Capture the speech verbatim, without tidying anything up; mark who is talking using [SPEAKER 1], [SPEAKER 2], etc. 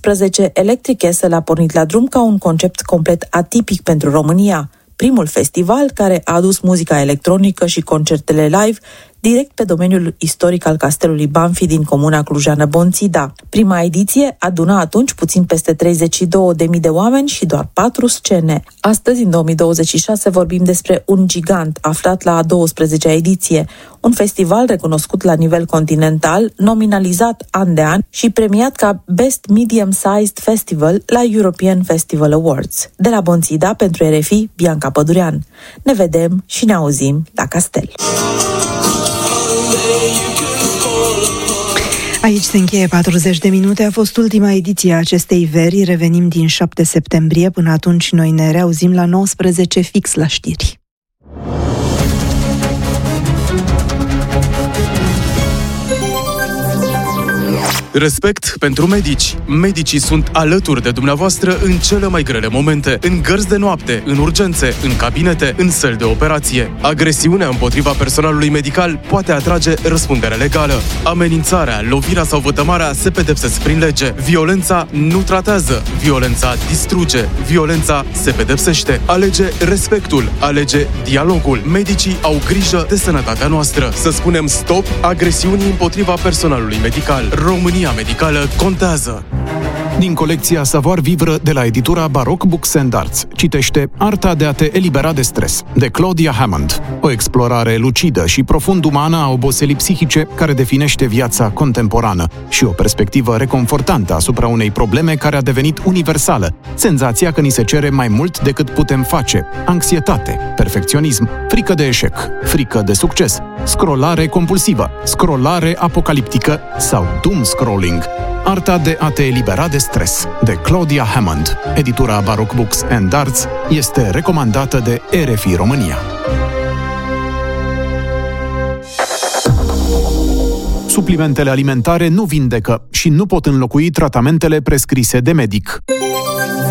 [SPEAKER 1] unsprezece, Electric Castle a pornit la drum ca un concept complet atipic pentru România, primul festival care a adus muzica electronică și concertele live direct pe domeniul istoric al castelului Banfi din comuna clujană-Bonțida. Prima ediție aduna atunci puțin peste treizeci și două de mii de oameni și doar patru scene. Astăzi, în două mii douăzeci și șase, vorbim despre un gigant aflat la a douăsprezecea ediție, un festival recunoscut la nivel continental, nominalizat an de an și premiat ca Best Medium-Sized Festival la European Festival Awards. De la Bonțida, pentru R F I, Bianca Pădurean. Ne vedem și ne auzim la castel.
[SPEAKER 2] Aici se încheie patruzeci de minute. A fost ultima ediție a acestei veri. Revenim din șapte septembrie. Până atunci noi ne reauzim la nouăsprezece fix la știri.
[SPEAKER 3] Respect pentru medici. Medicii sunt alături de dumneavoastră în cele mai grele momente, în gărzi de noapte, în urgențe, în cabinete, în săli de operație. Agresiunea împotriva personalului medical poate atrage răspundere legală. Amenințarea, lovirea sau vătămarea se pedepsesc prin lege. Violența nu tratează, violența distruge, violența se pedepsește. Alege respectul, alege dialogul. Medicii au grijă de sănătatea noastră. Să spunem stop agresiunii împotriva personalului medical. România medicală contează.
[SPEAKER 4] Din colecția Savoir Vivre de la editura Baroque Books and Arts, citește Arta de a te elibera de stres, de Claudia Hammond. O explorare lucidă și profund umană a oboselii psihice care definește viața contemporană și o perspectivă reconfortantă asupra unei probleme care a devenit universală, senzația că ni se cere mai mult decât putem face, anxietate, perfecționism, frică de eșec, frică de succes, scrollare compulsivă, scrollare apocaliptică sau doom scrolling. Arta de a te elibera de stres, de Claudia Hammond. Editura Baroque Books and Arts este recomandată de R F I România. Suplimentele alimentare nu vindecă și nu pot înlocui tratamentele prescrise de medic.